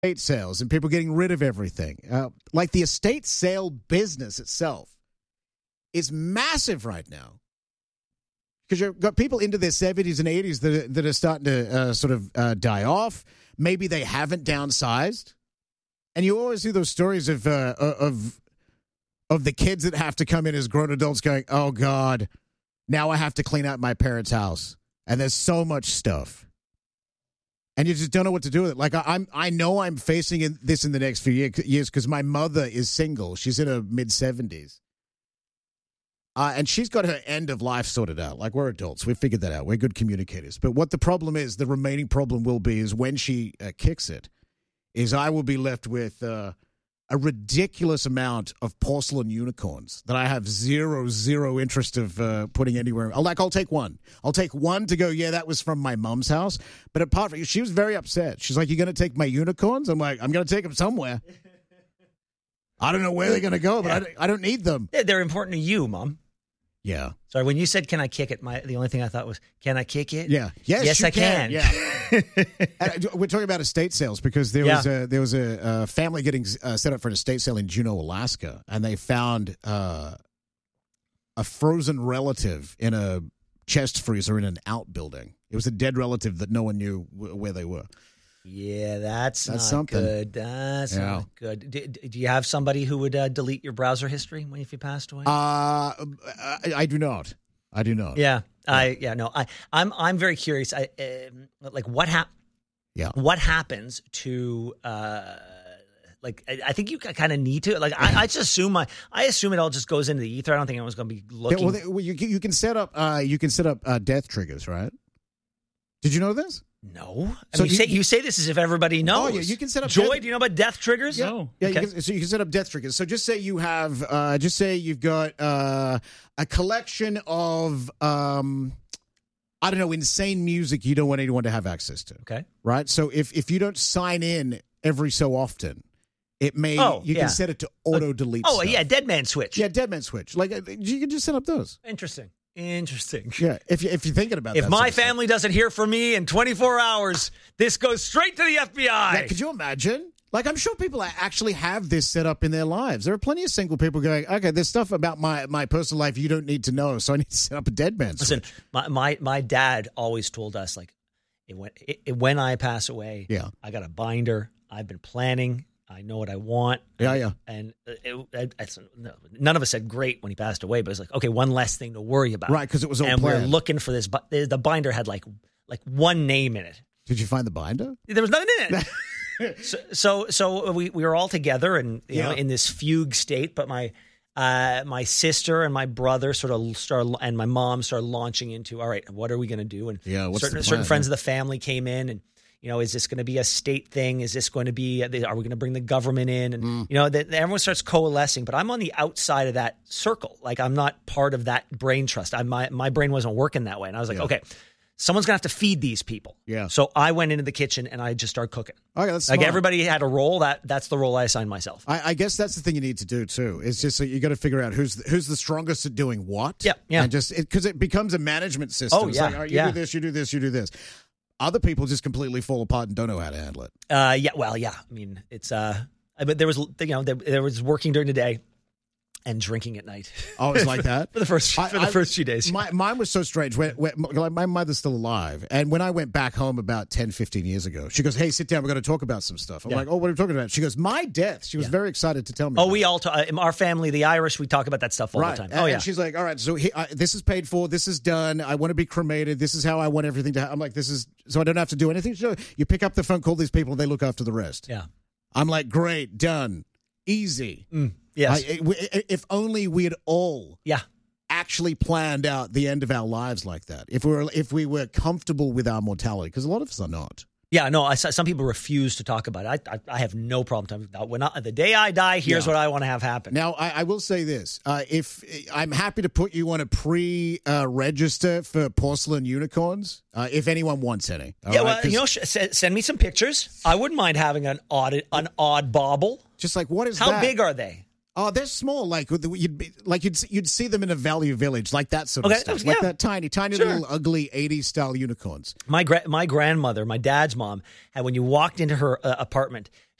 estate sales and people getting rid of everything. Like the estate sale business itself is massive right now. Because you've got people into their 70s and 80s that are starting to sort of die off. Maybe they haven't downsized. And you always see those stories of the kids that have to come in as grown adults going, oh, God, now I have to clean out my parents' house. And there's so much stuff. And you just don't know what to do with it. Like, I know I'm facing this in the next few years because my mother is single. She's in her mid-70s. And she's got her end of life sorted out. Like, we're adults. We figured that out. We're good communicators. But what the problem is, the remaining problem will be, is when she kicks it, is I will be left with a ridiculous amount of porcelain unicorns that I have zero interest of putting anywhere. I'll take one. I'll take one to go, yeah, that was from my mom's house. But apart from, she was very upset. She's like, you're going to take my unicorns? I'm like, I'm going to take them somewhere. I don't know where they're going to go, but I don't need them. They're important to you, Mom. Yeah. Sorry, when you said, can I kick it, the only thing I thought was, can I kick it? Yeah. Yes, I can. Yeah. We're talking about estate sales because there was a family getting set up for an estate sale in Juneau, Alaska, and they found a frozen relative in a chest freezer in an outbuilding. It was a dead relative that no one knew where they were. Yeah, that's not something. Good. That's not good. Do you have somebody who would delete your browser history if you passed away? I do not. Yeah. I'm very curious. What happens to I think you kind of need to I just assume I assume it all just goes into the ether. I don't think anyone's going to be looking. Well, you can set up death triggers, right? Did you know this? No. So you say this as if everybody knows. Oh, yeah, you can set up Joy, do you know about death triggers? No. Yeah, okay. You can set up death triggers. So just say you have, you've got a collection of, insane music you don't want anyone to have access to. Okay. Right? So if you don't sign in every so often, it may, can set it to auto-delete stuff. Yeah, dead man switch. Yeah, dead man switch. Like, you can just set up those. Interesting. Yeah, if you're thinking about that. If my family doesn't hear from me in 24 hours, this goes straight to the FBI. Yeah, could you imagine? Like, I'm sure people actually have this set up in their lives. There are plenty of single people going, okay, there's stuff about my personal life you don't need to know, so I need to set up a dead man switch. Listen, my dad always told us, when I pass away, I got a binder. I've been planning. I know what I want. Yeah. And none of us said great when he passed away, but it's like, okay, one less thing to worry about. Right, because it was all planned. planned. We're looking for this. But the binder had like one name in it. Did you find the binder? There was nothing in it. so we were all together and in this fugue state. But my sister and my brother and my mom started launching into, all right, what are we going to do? And certain friends of the family came in and. Is this going to be a state thing? Is this going to be, are we going to bring the government in? And, everyone starts coalescing, but I'm on the outside of that circle. Like, I'm not part of that brain trust. My brain wasn't working that way. And I was like, okay, someone's going to have to feed these people. Yeah. So I went into the kitchen and I just started cooking. Okay, that's like smart. Everybody had a role. That's the role I assigned myself. I guess that's the thing you need to do too. It's just you got to figure out who's the strongest at doing what. Yeah. And just because it becomes a management system. Oh, it's yeah. like, all right, you do this, you do this, you do this. Other people just completely fall apart and don't know how to handle it. Yeah. I mean, it's but there was working during the day and drinking at night. Oh, it's like that? for the first few days. Mine was so strange. My mother's still alive. And when I went back home about 10, 15 years ago, she goes, hey, sit down. We're going to talk about some stuff. I'm like, oh, what are we talking about? She goes, my death. She was very excited to tell me. Oh, we all talk. Our family, the Irish, we talk about that stuff all the time. And she's like, all right, so this is paid for. This is done. I want to be cremated. This is how I want everything to happen. I'm like, this is, so I don't have to do anything. So you pick up the phone, call these people, and they look after the rest. Yeah. I'm like, great, done. Easy. Yes. If only we had all actually planned out the end of our lives like that. If we were comfortable with our mortality, because a lot of us are not. Yeah, no. Some people refuse to talk about it. I have no problem talking about the day I die. Here's what I want to have happen. Now, I will say this: if I'm happy to put you on a pre-register for porcelain unicorns, if anyone wants any. Send me some pictures. I wouldn't mind having an odd bauble. Just like, what is that? How big are they? Oh, they're small. You'd see them in a value village, like that sort of stuff, like that tiny little ugly 80s style unicorns. My grandmother, my dad's mom, had when you walked into her apartment,